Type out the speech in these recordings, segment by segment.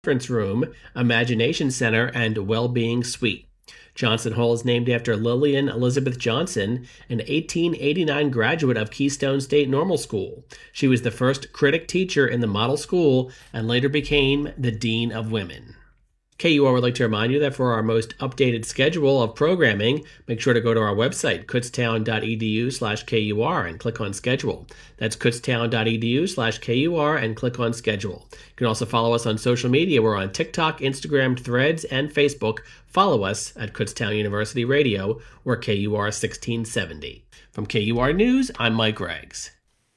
Conference Room, Imagination Center, and Well-Being Suite. Johnson Hall is named after Lillian Elizabeth Johnson, an 1889 graduate of Keystone State Normal School. She was the first critic teacher in the model school and later became the Dean of Women. KUR would like to remind you that for our most updated schedule of programming, make sure to go to our website, kutztown.edu/KUR, and click on Schedule. That's kutztown.edu/KUR and click on Schedule. You can also follow us on social media. We're on TikTok, Instagram, Threads, and Facebook. Follow us at Kutztown University Radio or KUR 1670. From KUR News, I'm Mike Riggs.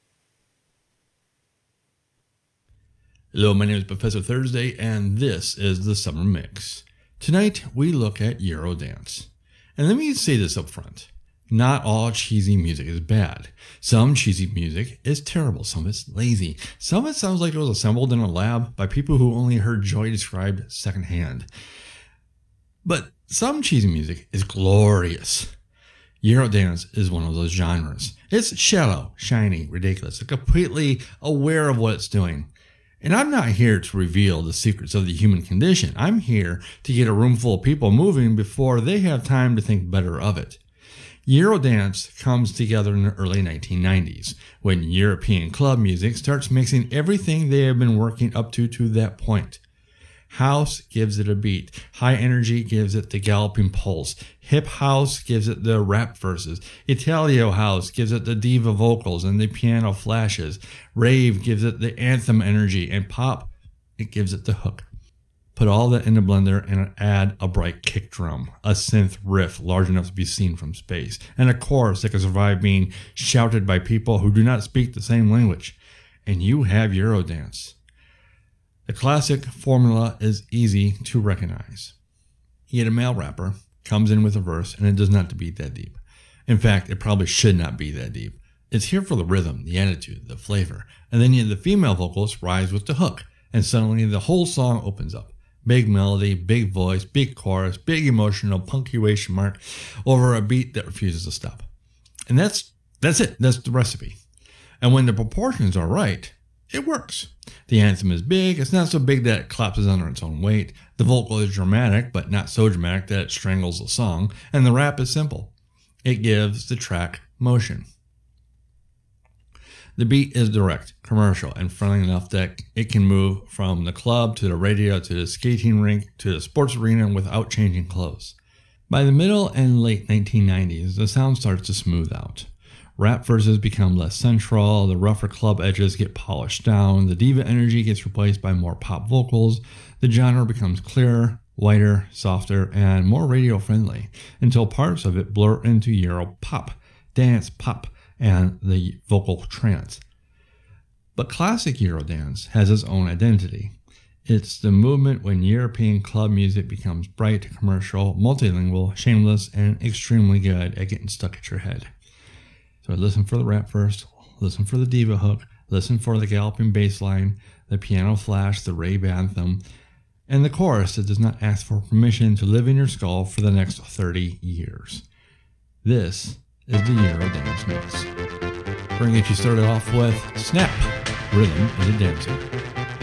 Hello, my name is Professor Thursday, and this is the Summer Mix. Tonight, we look at Eurodance. And let me say this up front. Not all cheesy music is bad. Some cheesy music is terrible. Some of it's lazy. Some of it sounds like it was assembled in a lab by people who only heard joy described secondhand. But some cheesy music is glorious. Eurodance is one of those genres. It's shallow, shiny, ridiculous, completely aware of what it's doing. And I'm not here to reveal the secrets of the human condition. I'm here to get a room full of people moving before they have time to think better of it. Eurodance comes together in the early 1990s, when European club music starts mixing everything they have been working up to that point. House gives it a beat. High energy gives it the galloping pulse. Hip house gives it the rap verses. Italio house gives it the diva vocals and the piano flashes. Rave gives it the anthem energy. And pop, it gives it the hook. Put all that in a blender and add a bright kick drum, a synth riff large enough to be seen from space, and a chorus that can survive being shouted by people who do not speak the same language. And you have Eurodance. The classic formula is easy to recognize. You get a male rapper, comes in with a verse, and it does not have to be that deep. In fact, it probably should not be that deep. It's here for the rhythm, the attitude, the flavor. And then the female vocals rise with the hook, and suddenly the whole song opens up. Big melody, big voice, big chorus, big emotional punctuation mark over a beat that refuses to stop. And that's it. That's the recipe. And when the proportions are right, it works. The anthem is big. It's not so big that it collapses under its own weight. The vocal is dramatic, but not so dramatic that it strangles the song. And the rap is simple. It gives the track motion. The beat is direct, commercial, and friendly enough that it can move from the club to the radio to the skating rink to the sports arena without changing clothes. By the middle and late 1990s, the sound starts to smooth out. Rap verses become less central, the rougher club edges get polished down, the diva energy gets replaced by more pop vocals, the genre becomes clearer, whiter, softer, and more radio-friendly, until parts of it blur into Euro pop, dance pop, and the vocal trance. But classic Eurodance has its own identity. It's the movement when European club music becomes bright, commercial, multilingual, shameless, and extremely good at getting stuck at your head. So listen for the rap first, listen for the diva hook, listen for the galloping bass line, the piano flash, the rave anthem, and the chorus that does not ask for permission to live in your skull for the next 30 years. This is the Eurodance Mix. We're going to get you started off with Snap, Rhythm is a Dancing.